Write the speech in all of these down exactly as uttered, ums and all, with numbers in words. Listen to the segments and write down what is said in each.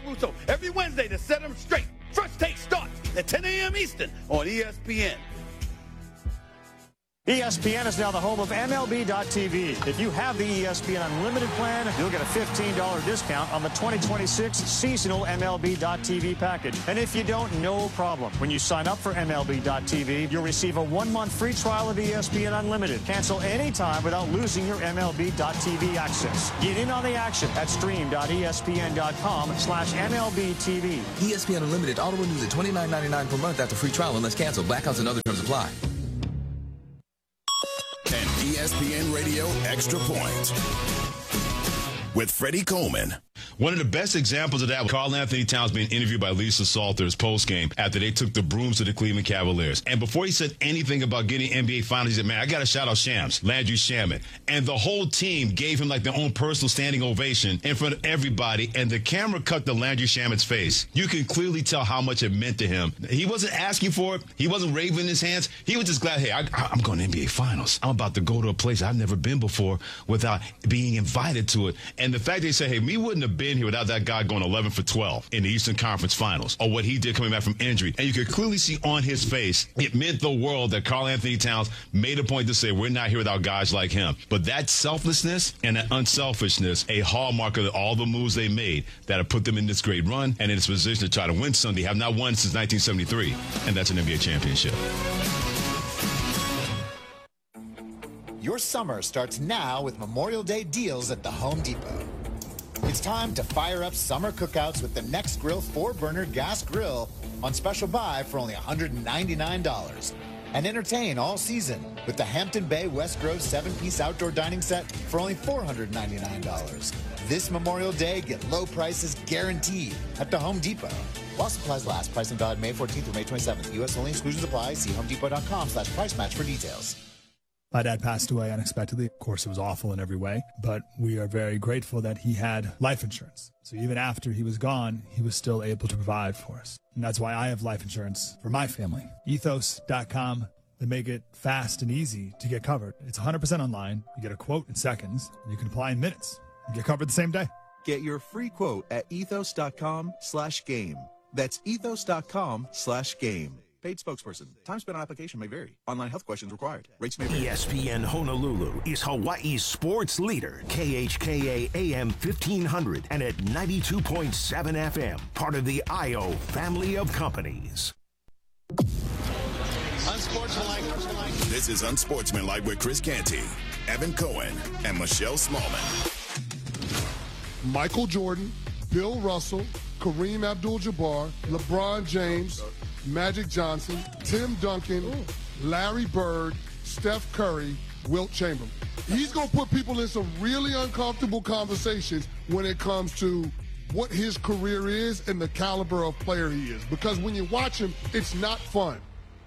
Russo every Wednesday to set them straight. First Take starts at ten a.m. Eastern on E S P N. E S P N is now the home of M L B dot T V. If you have the E S P N Unlimited plan, you'll get a fifteen dollar discount on the twenty twenty-six seasonal M L B dot T V package. And if you don't, no problem. When you sign up for M L B dot T V, you'll receive a one-month free trial of E S P N Unlimited. Cancel anytime without losing your M L B dot T V access. Get in on the action at stream dot E S P N dot com slash M L B T V. E S P N Unlimited auto renews at twenty-nine ninety-nine per month after free trial unless canceled. Blackouts and other terms apply. And E S P N Radio Extra Point with Freddie Coleman. One of the best examples of that was Karl Anthony Towns being interviewed by Lisa Salters post-game after they took the brooms to the Cleveland Cavaliers. And before he said anything about getting N B A Finals, he said, man, I got to shout out Shams, Landry Shamet. And the whole team gave him like their own personal standing ovation in front of everybody. And the camera cut to Landry Shamet's face. You can clearly tell how much it meant to him. He wasn't asking for it. He wasn't waving his hands. He was just glad, hey, I, I'm going to N B A Finals. I'm about to go to a place I've never been before without being invited to it. And the fact they say, hey, we wouldn't have been here without that guy going eleven for twelve in the Eastern Conference Finals, or what he did coming back from injury. And you could clearly see on his face, it meant the world that Karl Anthony Towns made a point to say, we're not here without guys like him. But that selflessness and that unselfishness, a hallmark of all the moves they made that have put them in this great run and in this position to try to win Sunday, have not won since nineteen seventy-three, and that's an N B A championship. Your summer starts now with Memorial Day deals at the Home Depot. It's time to fire up summer cookouts with the Next Grill four burner gas grill on special buy for only one hundred ninety-nine dollars. And entertain all season with the Hampton Bay West Grove seven piece outdoor dining set for only four hundred ninety-nine dollars. This Memorial Day, get low prices guaranteed at the Home Depot. While supplies last, pricing valid May fourteenth through May twenty-seventh. U S only, exclusions apply. See homedepot.com slash price match for details. My dad passed away unexpectedly. Of course, it was awful in every way, but we are very grateful that he had life insurance. So even after he was gone, he was still able to provide for us. And that's why I have life insurance for my family. ethos dot com. They make it fast and easy to get covered. It's one hundred percent online. You get a quote in seconds, and you can apply in minutes. You get covered the same day. Get your free quote at ethos dot com slash game. That's ethos dot com slash game. Paid spokesperson. Time spent on application may vary. Online health questions required. Rates may vary. E S P N Honolulu is Hawaii's sports leader. K H K A A M fifteen hundred and at ninety-two point seven F M. Part of the I O family of companies. Unsportsmanlike. This is Unsportsmanlike with Chris Canty, Evan Cohen, and Michelle Smallman. Michael Jordan, Bill Russell, Kareem Abdul-Jabbar, LeBron James, Magic Johnson, Tim Duncan, Ooh. Larry Bird, Steph Curry, Wilt Chamberlain. He's going to put people in some really uncomfortable conversations when it comes to what his career is and the caliber of player he is. Because when you watch him, it's not fun.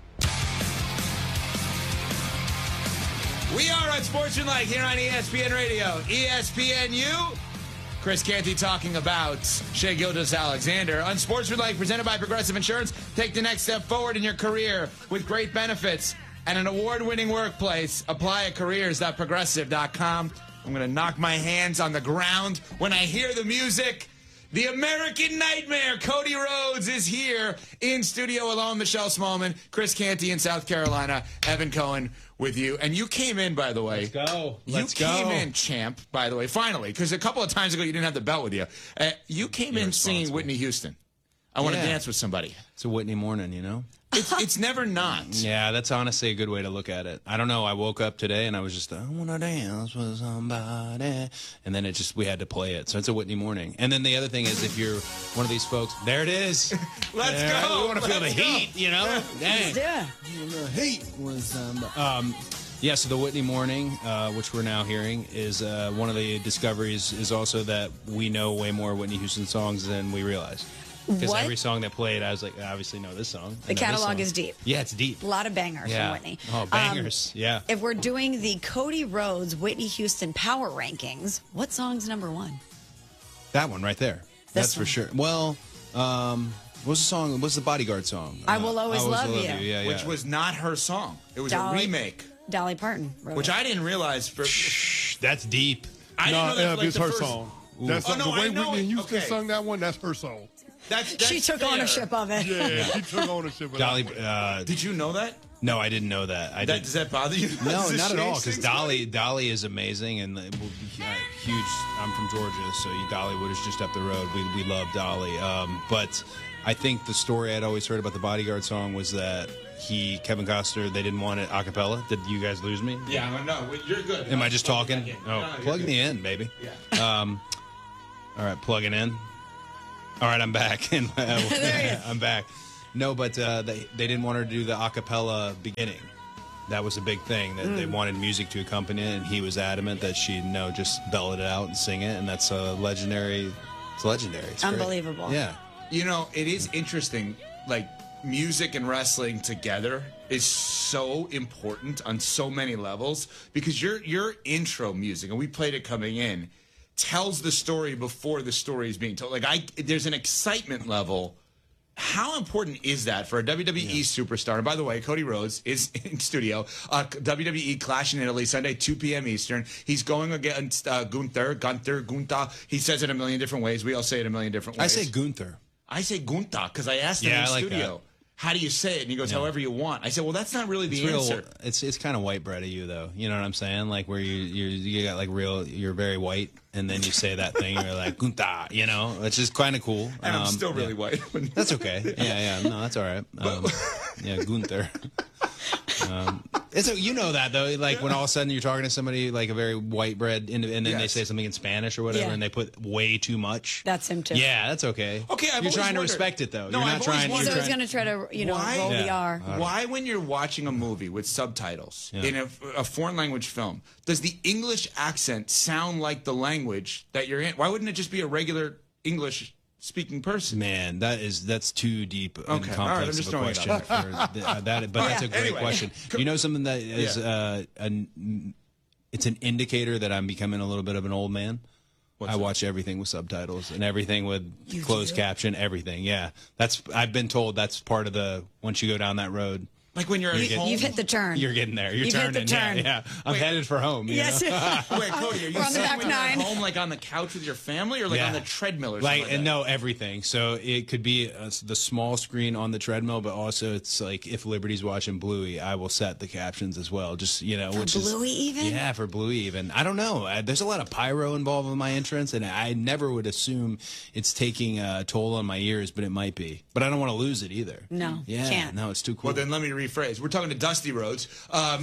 We are Unsportsmanlike here on E S P N Radio. E S P N U. Chris Canty talking about Shai Gilgeous-Alexander. Unsportsmanlike, presented by Progressive Insurance. Take the next step forward in your career with great benefits and an award-winning workplace. Apply at careers dot progressive dot com. I'm going to knock my hands on the ground when I hear the music. The American Nightmare, Cody Rhodes, is here in studio alone. Michelle Smallman, Chris Canty in South Carolina, Evan Cohen with you. And you came in, by the way. Let's go. Let's you go. came in, champ, by the way, finally, because a couple of times ago you didn't have the belt with you. Uh, you came You're in singing Whitney Houston. I want to yeah. dance with somebody. It's a Whitney morning, you know? It's, it's never not. Yeah, that's honestly a good way to look at it. I don't know. I woke up today and I was just, I want to dance with somebody. And then it just, we had to play it. So it's a Whitney morning. And then the other thing is if you're one of these folks, there it is. Let's there, go. We want to feel the Let's heat, go. you know? Yeah. Dang. Yeah. The heat was, um, um, yeah, so the Whitney morning, uh, which we're now hearing, is uh, one of the discoveries is also that we know way more Whitney Houston songs than we realize. Because every song that played, I was like, I obviously know this song. The catalog is deep. Yeah, it's deep. A lot of bangers yeah. from Whitney. Oh, bangers. Um, yeah. If we're doing the Cody Rhodes Whitney Houston power rankings, what song's number one? That one right there. This That's one. for sure. Well, um, what's the song? What's the Bodyguard song? I Will uh, Always, I always Love, love You. you. Yeah, yeah. Which was not her song. It was Dolly, a remake. Dolly Parton wrote Which it. I didn't realize. For Shh, that's deep. I no, didn't know that yeah, was like it's the her first, song. That's Oh, no, the way I know Whitney it. Houston Okay. sung that one. That's her song. That's, that's She took fair. ownership of it. Yeah, she took ownership of Dolly, that one. uh, Did you know that? no, I didn't know that. I that did. does that bother you? No, Does it not at all. change Because things? Dolly, Dolly is amazing, and it will be, uh, huge. I'm from Georgia, so Dollywood is just up the road. We we love Dolly, um, but I think the story I'd always heard about the Bodyguard song was that he, Kevin Costner, they didn't want it a cappella. Did you guys lose me? Yeah, I know. You're good. Am I just talking? Yeah. Oh, No, you're plug good. me in, baby. Yeah. Um, all right, plugging in. All right, I'm back. And I'm back. No, but uh, they they didn't want her to do the a cappella beginning. That was a big thing. That they wanted music to accompany it, and he was adamant that she no just bell it out and sing it, and that's a legendary. It's legendary. It's great. Unbelievable. Yeah. You know, it is interesting. Like music and wrestling together is so important on so many levels because your your intro music, and we played it coming in, tells the story before the story is being told. Like I, there's an excitement level. How important is that for a W W E yeah. superstar? And by the way, Cody Rhodes is in studio. Uh, W W E Clash in Italy, Sunday, two p.m. Eastern. He's going against uh, Gunther, Gunther, Gunther. He says it a million different ways. We all say it a million different ways. I say Gunther. I say Gunther because I asked him Yeah, in I like studio. that. How do you say it? And he goes, Yeah. however you want. I said, well, that's not really the It's answer. real. It's it's kind of white bread of you, though. You know what I'm saying? Like where you you you got like real. You're very white, and then you say that thing. You're like Gunther. You know, it's just kind of cool. And I'm Um, still really yeah. white. That's okay. Yeah, yeah. No, that's all right. Um, yeah, Gunther. Um, it's a, you know that though, like when all of a sudden you're talking to somebody like a very white bread, and, and then they Yes. say something in Spanish or whatever, Yeah. and they put way too much. That's him too. Yeah, that's okay. Okay, I've you're always trying to wondered- respect it though. No, you're I've not always trying. wondered- You're So he's trying going to try to, you know, Why? roll the Yeah. R. Why, when you're watching a movie with subtitles in a, a foreign language film, does the English accent sound like the language that you're in? Why wouldn't it just be a regular English speaking person? Man, that is that's too deep and Okay, all right, I'm complex just of a throwing it question. out For th- uh, that, but that's a great Anyway. question. You know something that is Yeah. uh, an, it's an indicator that I'm becoming a little bit of an old man. What's I that? watch everything with subtitles and everything with You closed do? caption, everything. Yeah, that's I've been told that's part of the once you go down that road. Like when you're at You, home? you've hit the turn. You're getting there. You're You've hit turning. the turn. Yeah, yeah. I'm Wait. headed for home. You Yes. know? Wait, Cody, are you We're on the saying back when you're at nine. home, like on the couch with your family, or like Yeah. on the treadmill or like, something? and like that? no, everything. So it could be uh, the small screen on the treadmill, but also it's like if Liberty's watching Bluey, I will set the captions as well. Just you know, For which Bluey is even? yeah, for Bluey even. I don't know. Uh, there's a lot of pyro involved with my entrance, and I never would assume it's taking a toll on my ears, but it might be. But I don't want to lose it either. No, Yeah, can't. no, it's too cool. Well, then let me rephrase. We're talking to Dusty Rhodes. Um,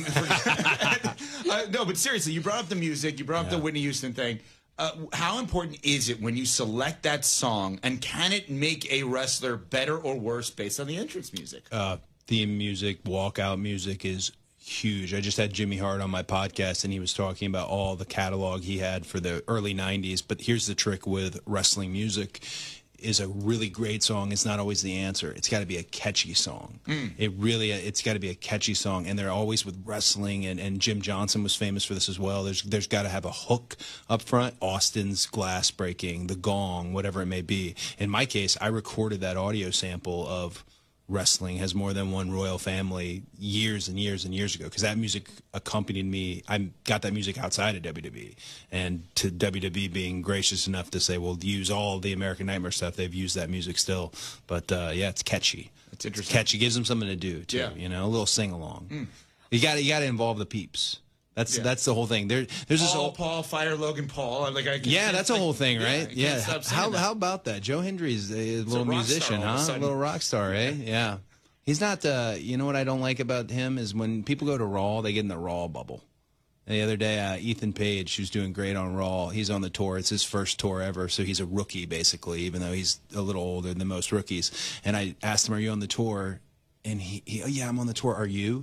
uh, no, but seriously, you brought up the music. You brought up the Whitney Houston thing. Uh, how important is it when you select that song, and can it make a wrestler better or worse based on the entrance music? uh, theme music, walkout music is huge. I just had Jimmy Hart on my podcast, and he was talking about all the catalog he had for the early nineties. But here's the trick with wrestling music. Is a really great song. It's not always the answer. It's got to be a catchy song. Mm. It really, it's got to be a catchy song. And they're always with wrestling, and, and Jim Johnson was famous for this as well. There's there's got to have a hook up front. Austin's glass breaking, the gong, whatever it may be. In my case, I recorded that audio sample of Wrestling Has More Than One Royal Family years and years and years ago, because that music accompanied me. I got that music outside of W W E, and to W W E being gracious enough to say, "We'll use all the American Nightmare stuff." They've used that music still, but uh, yeah, it's catchy. It's interesting. Catchy, gives them something to do too. Yeah. You know, a little sing along. Mm. You got you got to involve the peeps. That's Yeah. that's the whole thing. There, there's this Paul, whole Paul, fire Logan Paul. I'm Like, I yeah, that's a like, whole thing, yeah, I right? can't Yeah. stop saying How that. how about that? Joe Hendry's a little rock musician, star all of a huh? A sudden. little rock star, eh? Yeah. He's not. Uh, you know what I don't like about him is when people go to Raw, they get in the Raw bubble. The other day, uh, Ethan Page, who's doing great on Raw, he's on the tour. It's his first tour ever, so he's a rookie basically, even though he's a little older than most rookies. And I asked him, "Are you on the tour?" And he, he "Oh yeah, I'm on the tour. Are you?"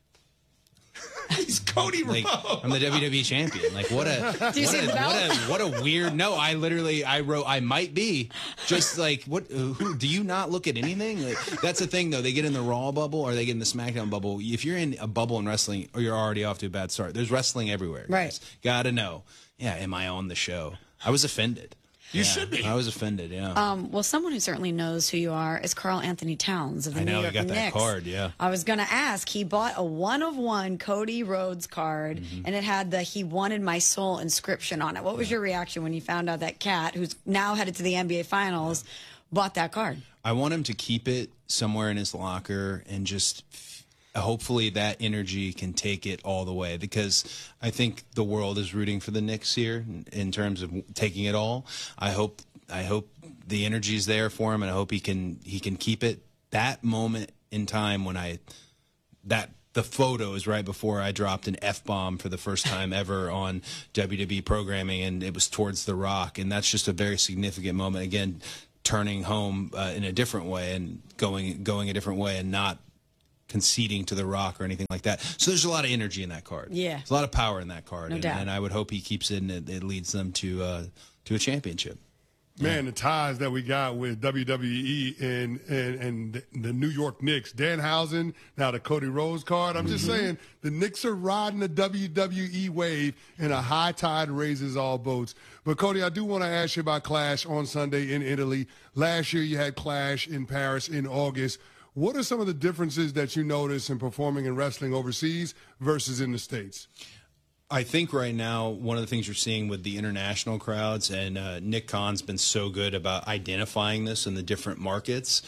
He's Cody Like, Rhodes. I'm the W W E champion. Like what a Do you what, see a, the belt? what a what a weird. No, I literally I wrote I might be just like what? Who do you not look at anything? Like, that's the thing though. They get in the Raw bubble or they get in the SmackDown bubble. If you're in a bubble in wrestling, or you're already off to a bad start. There's wrestling everywhere. Right. Got to know. Yeah. Am I on the show? I was offended. You should be. I was offended, yeah. Um, well, someone who certainly knows who you are is Karl Anthony Towns of the I New know, York he got that Knicks. card, yeah. I was going to ask, he bought a one-of-one Cody Rhodes card, Mm-hmm. and it had the "He Wanted My Soul" inscription on it. What was your reaction when you found out that Cat, who's now headed to the N B A Finals, bought that card? I want him to keep it somewhere in his locker and just hopefully that energy can take it all the way, because I think the world is rooting for the Knicks here in terms of taking it all. I hope I hope the energy is there for him, and I hope he can he can keep it. That moment in time when I that the photo is right before I dropped an F-bomb for the first time ever on W W E programming, and it was towards The Rock, and that's just a very significant moment. Again, turning home uh, in a different way and going going a different way and not conceding to The Rock or anything like that. So there's a lot of energy in that card. Yeah. There's a lot of power in that card. No and, doubt. and I would hope he keeps it and it, it leads them to uh, to a championship. Man, the ties that we got with W W E and and, and the New York Knicks, Danhausen, now the Cody Rhodes card. I'm just Mm-hmm. saying, the Knicks are riding the W W E wave, and a high tide raises all boats. But, Cody, I do want to ask you about Clash on Sunday in Italy. Last year you had Clash in Paris in August. What are some of the differences that you notice in performing and wrestling overseas versus in the States? I think right now one of the things you're seeing with the international crowds, and uh, Nick Khan's been so good about identifying this in the different markets,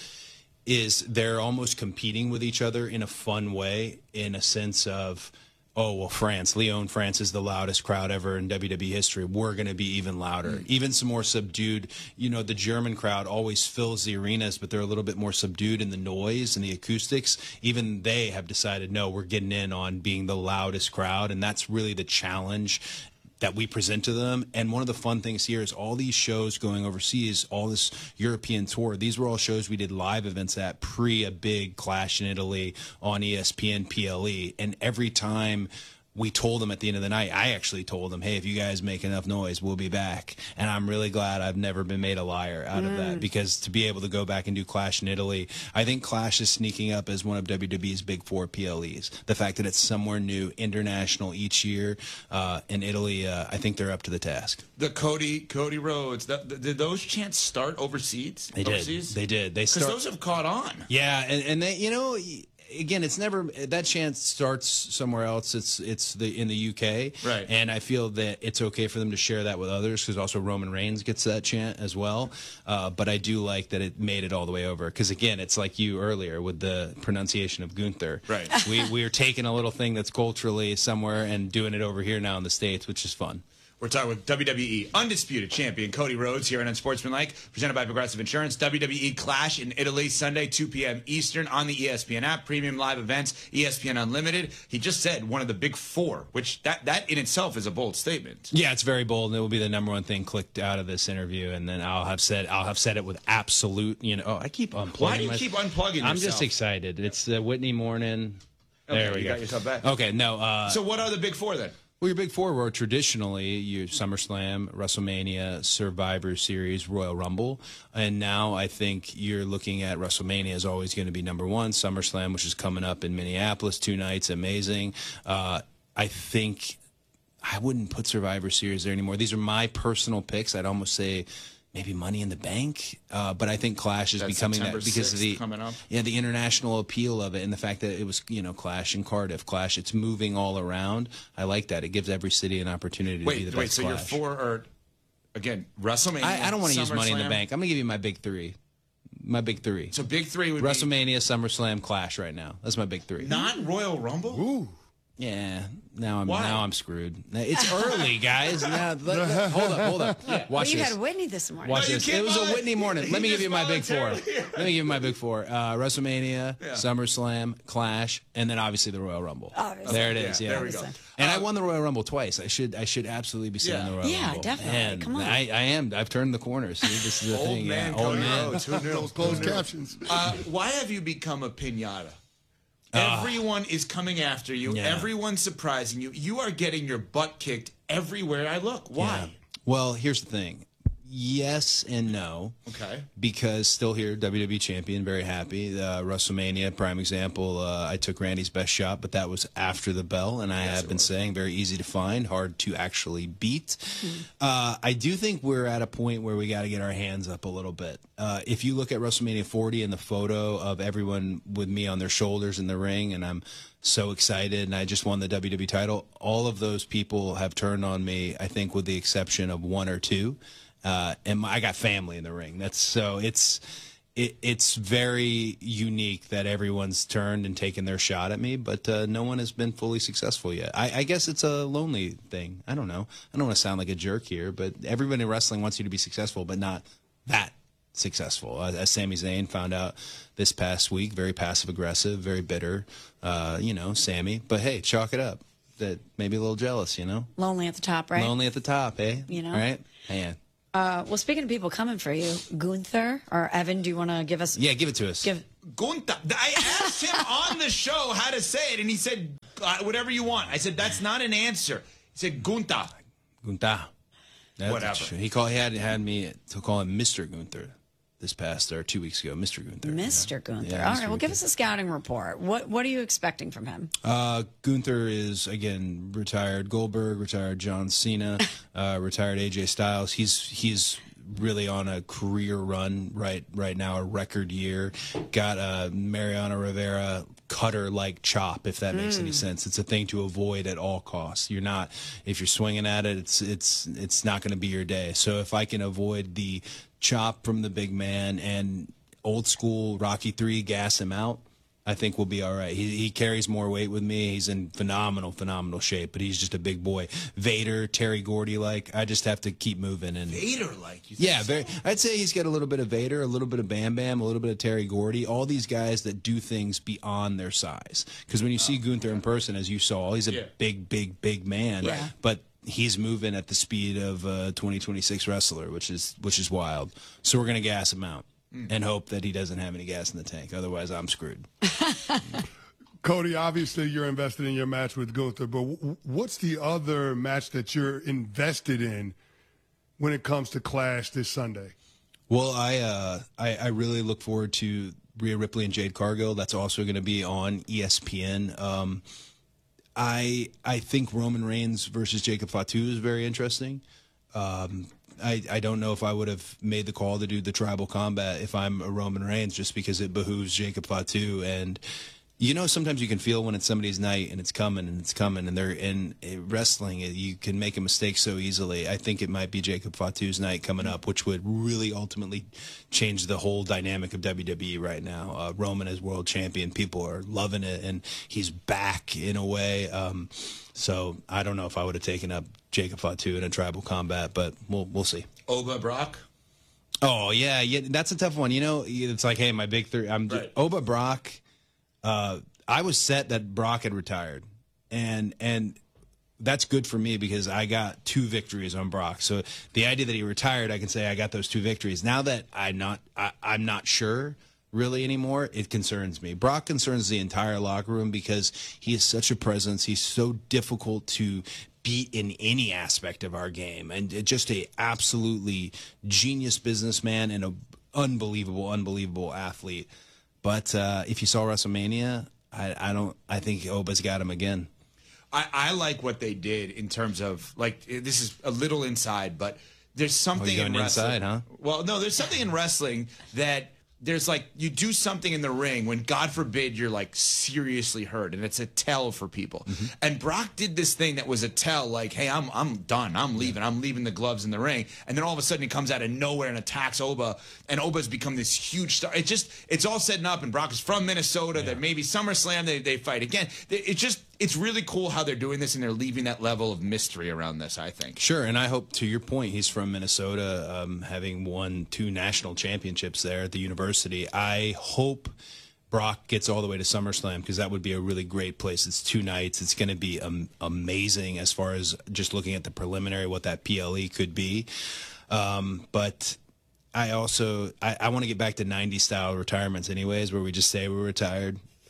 is they're almost competing with each other in a fun way, in a sense of, oh, well, France, Lyon, France is the loudest crowd ever in W W E history. We're going to be even louder, mm. even some more subdued. You know, the German crowd always fills the arenas, but they're a little bit more subdued in the noise and the acoustics. Even they have decided, no, we're getting in on being the loudest crowd, and that's really the challenge that we present to them. And one of the fun things here is all these shows going overseas, all this European tour, these were all shows we did live events at pre a big Clash in Italy on E S P N P L E. And every time we told them at the end of the night, I actually told them, hey, if you guys make enough noise, we'll be back. And I'm really glad I've never been made a liar out Mm. of that, because to be able to go back and do Clash in Italy, I think Clash is sneaking up as one of W W E's big four P L Es. The fact that it's somewhere new, international each year uh, in Italy, uh, I think they're up to the task. The Cody Cody Rhodes, the, the, did those chants start overseas? They overseas? did. They did. They Because start. those have caught on. Yeah, and, and they, you know, again, it's never that chant starts somewhere else. It's it's the in the U K, right? And I feel that it's okay for them to share that with others, because also Roman Reigns gets that chant as well. Uh, but I do like that it made it all the way over, because again, it's like you earlier with the pronunciation of Gunther. Right. We we are taking a little thing that's culturally somewhere and doing it over here now in the States, which is fun. We're talking with W W E undisputed champion Cody Rhodes here on Unsportsmanlike, presented by Progressive Insurance. W W E Clash in Italy, Sunday, two p m Eastern on the E S P N app. Premium live events, E S P N Unlimited. He just said one of the big four, which that, that in itself is a bold statement. Yeah, it's very bold, and it will be the number one thing clicked out of this interview. And then I'll have said I'll have said it with absolute, you know. Oh, I keep unplugging. Why do you my- keep unplugging yourself? I'm just excited. It's the Whitney morning. Okay, There we you go. got yourself back. Okay, no. Uh, So what are the big four then? Well, your big four were traditionally your SummerSlam, WrestleMania, Survivor Series, Royal Rumble. And now I think you're looking at WrestleMania is always going to be number one. SummerSlam, which is coming up in Minneapolis, two nights, amazing. Uh, I think I wouldn't put Survivor Series there anymore. These are my personal picks. I'd almost say maybe Money in the Bank, uh, but I think Clash is That's becoming September that because of the sixth coming up. yeah the international appeal of it, and the fact that it was you know Clash in Cardiff, Clash. It's moving all around. I like that. It gives every city an opportunity to be Wait, the wait. best So your Clash. four are again WrestleMania. I, I don't want to use Money in the SummerSlam. Bank. I'm gonna give you my big three. My big three. So big three would be WrestleMania, SummerSlam, Clash. Right now, that's my big three. not Royal Rumble. Ooh. Yeah, now I'm Why? now I'm screwed. It's early, guys. Now, let- let- hold up, hold up. Well, Watch you this. had Whitney this morning. Watch No, you this. can't It was a volun- Whitney morning. Let He me give just you my big four. voluntarily- Let me give you my big four. Uh, WrestleMania, Yeah. SummerSlam, Clash, and then obviously the Royal Rumble. Obviously. There it is. Yeah, Yeah, there we go. And I won the Royal Rumble twice. I should I should absolutely be saying Yeah. the Royal Yeah, Rumble. definitely. And Come on. I, I am. I've turned the corner. See, this is the Old thing. man yeah. Old Cody man. Rhodes. Who knew? Those closed captions. Uh, why have you become a pinata? Everyone is coming after you. Yeah. Everyone's surprising you. You are getting your butt kicked everywhere I look. Why? Yeah. Well, here's the thing. yes and no. Okay. Because still here, W W E champion, very happy. Uh, WrestleMania, prime example. Uh, I took Randy's best shot, but that was after the bell, and I yes, have been was. saying very easy to find, hard to actually beat. Mm-hmm. uh, I do think we're at a point where we got to get our hands up a little bit. Uh, if you look at WrestleMania forty and the photo of everyone with me on their shoulders in the ring, and I'm so excited, and I just won the W W E title, all of those people have turned on me, I think, with the exception of one or two. Uh, and my, I got family in the ring. That's so it's it, it's very unique that everyone's turned and taken their shot at me, but uh, no one has been fully successful yet. I, I guess it's a lonely thing. I don't know. I don't want to sound like a jerk here, but everybody in wrestling wants you to be successful, but not that successful. Uh, as Sami Zayn found out this past week, very passive aggressive, very bitter. Uh, you know, Sammy. But hey, chalk it up. That maybe a little jealous. You know, lonely at the top, right? Lonely at the top, eh? You know, right? Man. Uh, well, speaking of people coming for you, Gunther or Evan, do you want to give us? Yeah, give it to us. Give Gunther. I asked him on the show how to say it, and he said, uh, whatever you want. I said, that's not an answer. He said, Gunther. Gunther. That's Whatever. True. He called. He had had me to call him Mister Gunther this past or two weeks ago. Mister Gunther. Mister Yeah. Gunther. Yeah, All Mister right. Well, give Gunther. us a scouting report. What What are you expecting from him? Uh, Gunther is again retired Goldberg, retired John Cena, uh, retired A J Styles. He's he's really on a career run right right now, a record year. Got a Mariano Rivera cutter like chop, if that makes mm. any sense. It's a thing to avoid at all costs. You're not, if you're swinging at it, it's it's it's not going to be your day. So if I can avoid the chop from the big man and old school Rocky three, gas him out, I think we'll be all right. He, he carries more weight with me. He's in phenomenal, phenomenal shape, but he's just a big boy. Vader, Terry Gordy-like. I just have to keep moving. And Vader-like? You think yeah, so? very. I'd say he's got a little bit of Vader, a little bit of Bam Bam, a little bit of Terry Gordy. All these guys that do things beyond their size. Because when you see Gunther in person, as you saw, he's a Yeah. big, big, big man. Yeah. But he's moving at the speed of a twenty twenty-six wrestler, which is which is wild. So we're gonna gas him out. And hope that he doesn't have any gas in the tank. Otherwise, I'm screwed. Cody, obviously you're invested in your match with Gunther, but w- what's the other match that you're invested in when it comes to Clash this Sunday? Well, I uh, I, I really look forward to Rhea Ripley and Jade Cargill. That's also going to be on E S P N. Um, I I think Roman Reigns versus Jacob Fatu is very interesting. Um, I, I don't know if I would have made the call to do the tribal combat if I'm a Roman Reigns, just because it behooves Jacob Fatu. And, you know, sometimes you can feel when it's somebody's night and it's coming and it's coming and they're in wrestling, you can make a mistake so easily. I think it might be Jacob Fatu's night coming up, which would really ultimately change the whole dynamic of W W E right now. Uh, Roman is world champion. People are loving it, and he's back in a way. Um, so I don't know if I would have taken up Jacob Fatu in a tribal combat, but we'll we'll see. Oba Brock? Oh, yeah, yeah, that's a tough one. You know, it's like, hey, my big three. I'm Right. Oba Brock. Uh, I was set that Brock had retired, and and that's good for me because I got two victories on Brock. So the idea that he retired, I can say I got those two victories. Now that I'm not, I, I'm not sure really anymore, it concerns me. Brock concerns the entire locker room because he is such a presence. He's so difficult to beat in any aspect of our game, and just a absolutely genius businessman and a unbelievable, unbelievable athlete. But uh, if you saw WrestleMania, I, I don't. I think Oba's got him again. I, I like what they did in terms of, like, this is a little inside, but there's something Oh, you're in going wrestling. inside, huh? Well, no, there's something in wrestling that there's like, you do something in the ring when, God forbid, you're like seriously hurt, and it's a tell for people. Mm-hmm. And Brock did this thing that was a tell, like, hey, I'm I'm done, I'm leaving, I'm leaving the gloves in the ring. And then all of a sudden he comes out of nowhere and attacks Oba, and Oba's become this huge star. It just, it's all setting up, and Brock is from Minnesota. Yeah. That maybe SummerSlam they they fight again. It just, it's really cool how they're doing this, and they're leaving that level of mystery around this, I think. Sure, and I hope, to your point, he's from Minnesota, um, having won two national championships there at the university. I hope Brock gets all the way to SummerSlam, because that would be a really great place. It's two nights. It's going to be um, amazing as far as just looking at the preliminary, what that P L E could be. Um, but I also, I, I want to get back to nineties style retirements anyways, where we just say we're retired.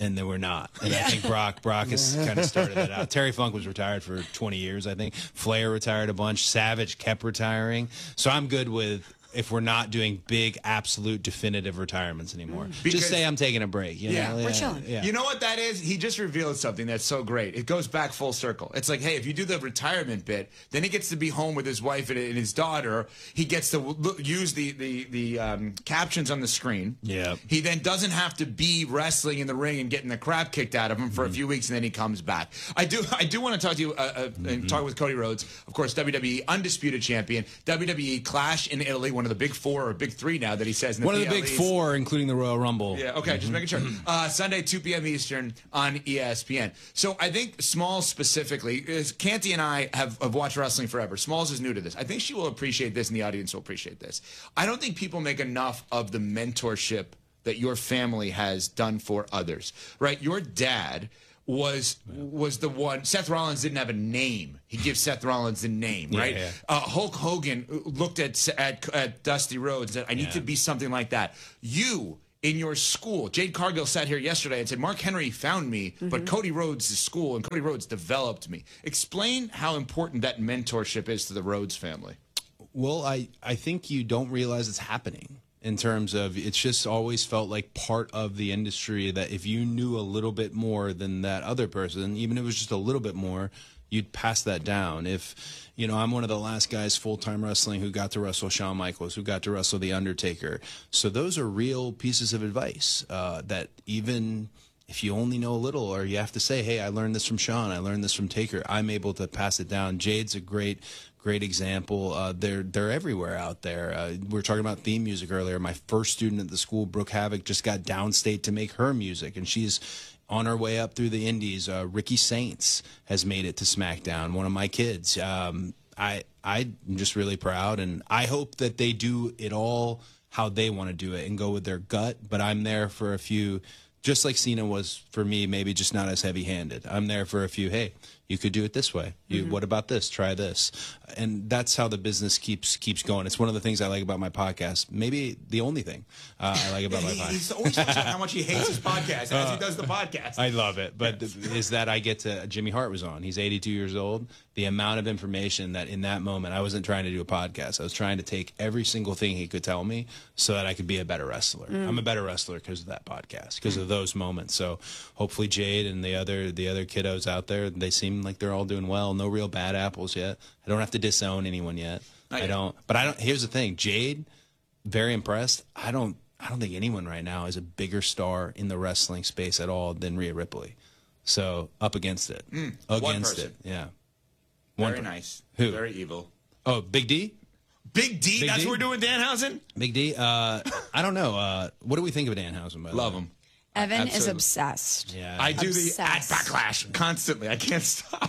and then we're not. And yeah. I think Brock Brock has kind of started that out. Terry Funk was retired for twenty years, I think. Flair retired a bunch. Savage kept retiring. So I'm good with if we're not doing big, absolute, definitive retirements anymore. Because, just say I'm taking a break. You yeah, know? we're yeah, chilling. Yeah. You know what that is? He just revealed something that's so great. It goes back full circle. It's like, hey, if you do the retirement bit, then he gets to be home with his wife and, and his daughter. He gets to w- use the the the um, captions on the screen. Yeah. He then doesn't have to be wrestling in the ring and getting the crap kicked out of him for mm-hmm. a few weeks, and then he comes back. I do I do want to talk to you uh, uh, mm-hmm. and talk with Cody Rhodes, of course, W W E undisputed champion, W W E Clash in Italy, one of the big four or big three now that he says. In the one of the P L Es. big four, including the Royal Rumble. Yeah, okay, mm-hmm. just making sure. Uh, Sunday, two p.m. Eastern on E S P N. So I think Smalls specifically, is Canty and I have, have watched wrestling forever. Smalls is new to this. I think she will appreciate this and the audience will appreciate this. I don't think people make enough of the mentorship that your family has done for others, right? Your dad was was the one. Seth Rollins didn't have a name. He gives Seth Rollins a name, right? Yeah, yeah. Uh, Hulk Hogan looked at, at at Dusty Rhodes and said, I need Yeah. to be something like that. You, in your school, Jade Cargill sat here yesterday and said, Mark Henry found me, mm-hmm. but Cody Rhodes is school, and Cody Rhodes developed me. Explain how important that mentorship is to the Rhodes family. Well, I, I think you don't realize it's happening. In terms of, it's just always felt like part of the industry that if you knew a little bit more than that other person, even if it was just a little bit more, you'd pass that down. If, you know, I'm one of the last guys full-time wrestling who got to wrestle Shawn Michaels, who got to wrestle The Undertaker. So those are real pieces of advice uh, that even if you only know a little, or you have to say, hey, I learned this from Shawn, I learned this from Taker, I'm able to pass it down. Jade's a great Great example. Uh, they're they're everywhere out there. Uh, we were talking about theme music earlier. My first student at the school, Brooke Havoc, just got downstate to make her music, and she's on her way up through the indies. Uh, Ricky Saints has made it to SmackDown. One of my kids. Um, I I'm just really proud, and I hope that they do it all how they want to do it and go with their gut. But I'm there for a few. Just like Cena was for me, maybe just not as heavy-handed. I'm there for a few, hey, you could do it this way. You, mm-hmm. What about this? Try this. And that's how the business keeps keeps going. It's one of the things I like about my podcast. Maybe the only thing uh, I like about my podcast. He's always talking about how much he hates his podcast as he does the podcast. I love it. But is that I get to, Jimmy Hart was on. He's eighty-two years old. The amount of information that in that moment, I wasn't trying to do a podcast. I was trying to take every single thing he could tell me so that I could be a better wrestler. Mm. I'm a better wrestler because of that podcast, because mm. of those moments. So hopefully Jade and the other the other kiddos out there, they seem like they're all doing well. No real bad apples yet. I don't have to disown anyone yet. Not I yet. don't. But I don't. Here's the thing, Jade, very impressed. I don't. I don't think anyone right now is a bigger star in the wrestling space at all than Rhea Ripley. So up against it. Mm. Against it. Yeah. Very One nice. Who? Very evil. Oh, Big D? Big D? Big That's D? what we're doing, Danhausen? Big D? Uh, I don't know. Uh, what do we think of Danhausen, by the Love way? him. Evan Absolutely. is obsessed. Yeah. I do Obsessed. the at backlash constantly. I can't stop.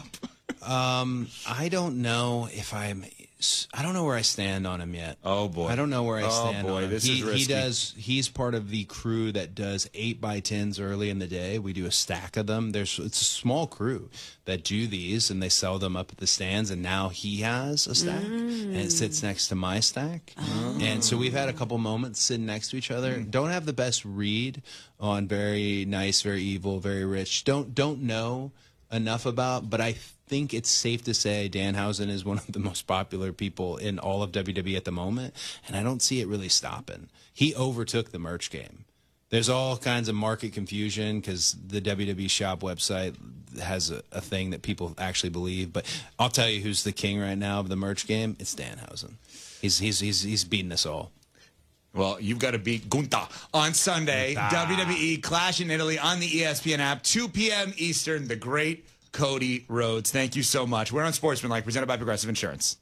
Um, I don't know if I'm. I don't know where I stand on him yet. Oh boy, I don't know where I oh, stand boy. on him. This he, is risky. he does. He's part of the crew that does eight by tens early in the day. We do a stack of them. There's it's a small crew that do these, and they sell them up at the stands. And now he has a stack, Mm. and it sits next to my stack. Oh. And so we've had a couple moments sitting next to each other. Mm. Don't have the best read on very nice, very evil, very rich. Don't don't know enough about, but I think it's safe to say Danhausen is one of the most popular people in all of W W E at the moment, and I don't see it really stopping. He overtook the merch game. There's all kinds of market confusion because the W W E shop website has a, a thing that people actually believe, but I'll tell you who's the king right now of the merch game. It's Danhausen. He's he's he's he's beating us all. Well, you've got to beat Gunta on Sunday. Gunta. W W E Clash in Italy on the E S P N app, two p.m. Eastern. The great Cody Rhodes. Thank you so much. We're on Sportsmanlike, presented by Progressive Insurance.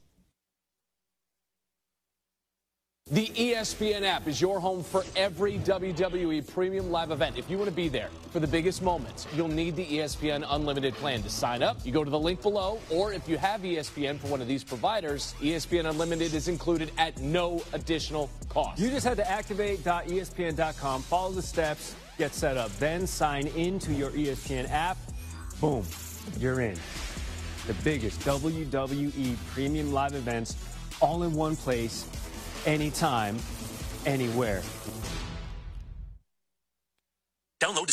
The E S P N app is your home for every W W E premium live event. If you want to be there for the biggest moments, you'll need the E S P N Unlimited plan. To sign up, you go to the link below, or if you have E S P N for one of these providers, E S P N Unlimited is included at no additional cost. You just head to activate dot E S P N dot com, follow the steps, get set up, then sign into your E S P N app. Boom, you're in. The biggest W W E premium live events all in one place, anytime, anywhere. Download to see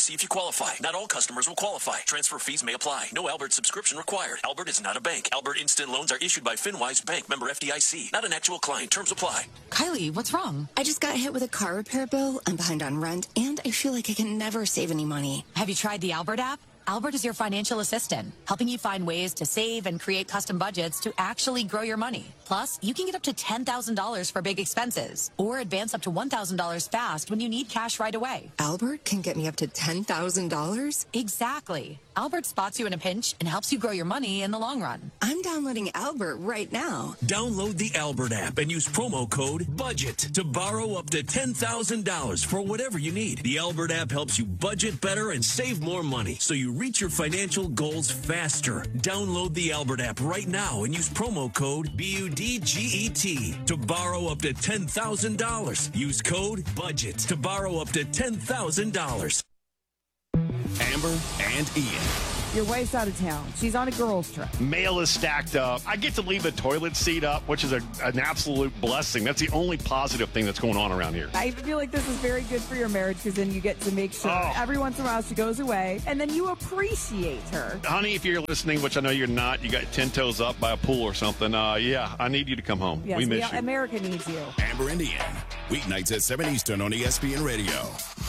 see if you qualify. Not all customers will qualify. Transfer fees may apply. No Albert subscription required. Albert is not a bank. Albert Instant Loans are issued by FinWise Bank, member F D I C. Not an actual client. Terms apply. Kylie, what's wrong? I just got hit with a car repair bill. I'm behind on rent, and I feel like I can never save any money. Have you tried the Albert app? Albert is your financial assistant, helping you find ways to save and create custom budgets to actually grow your money. Plus, you can get up to ten thousand dollars for big expenses or advance up to one thousand dollars fast when you need cash right away. Albert can get me up to ten thousand dollars? Exactly. Albert spots you in a pinch and helps you grow your money in the long run. I'm downloading Albert right now. Download the Albert app and use promo code BUDGET to borrow up to ten thousand dollars for whatever you need. The Albert app helps you budget better and save more money so you reach your financial goals faster. Download the Albert app right now and use promo code B U D G E T to borrow up to ten thousand dollars. Use code BUDGET to borrow up to ten thousand dollars. Amber and Ian. Your wife's out of town. She's on a girls' trip. Mail is stacked up. I get to leave the toilet seat up, which is a, an absolute blessing. That's the only positive thing that's going on around here. I feel like this is very good for your marriage because then you get to make sure oh. every once in a while she goes away and then you appreciate her. Honey, if you're listening, which I know you're not, you got ten toes up by a pool or something, uh, yeah, I need you to come home. Yes, we miss we, you. America needs you. Amber and Ian. Weeknights at seven Eastern on E S P N Radio.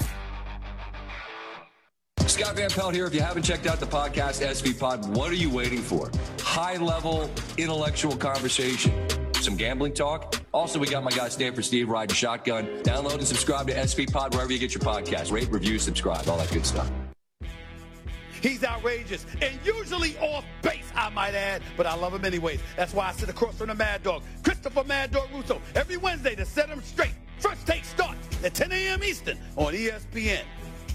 Scott Van Pelt here. If you haven't checked out the podcast, S V Pod, what are you waiting for? High-level, intellectual conversation. Some gambling talk. Also, we got my guy Stanford Steve riding shotgun. Download and subscribe to S V Pod wherever you get your podcast. Rate, review, subscribe, all that good stuff. He's outrageous and usually off base, I might add, but I love him anyways. That's why I sit across from the Mad Dog, Christopher Mad Dog Russo, every Wednesday to set him straight. First Take starts at ten a.m. Eastern on E S P N.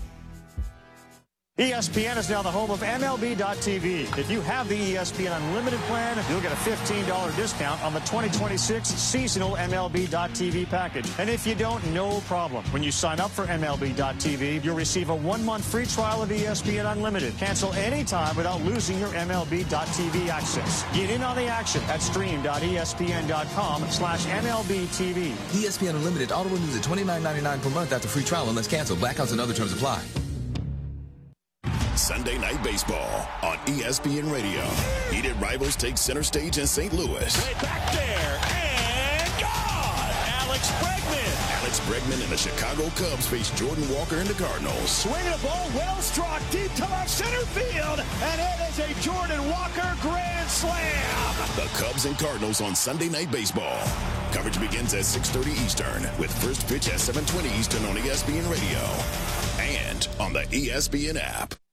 E S P N is now the home of M L B dot T V. If you have the E S P N Unlimited plan, you'll get a fifteen dollar discount on the twenty twenty-six seasonal M L B dot T V package. And if you don't, no problem. When you sign up for M L B dot T V, you'll receive a one-month free trial of E S P N Unlimited. Cancel anytime without losing your M L B dot T V access. Get in on the action at stream dot E S P N dot com slash M L B T V. E S P N Unlimited auto renews at twenty-nine ninety-nine per month after free trial unless canceled. Blackouts and other terms apply. Sunday Night Baseball on E S P N Radio. Heated rivals take center stage in Saint Louis. Way back there, and gone! Alex Bregman. Alex Bregman and the Chicago Cubs face Jordan Walker and the Cardinals. Swinging a ball well struck deep to left center field, and it is a Jordan Walker grand slam. The Cubs and Cardinals on Sunday Night Baseball. Coverage begins at six thirty Eastern with first pitch at seven twenty Eastern on E S P N Radio and on the E S P N app.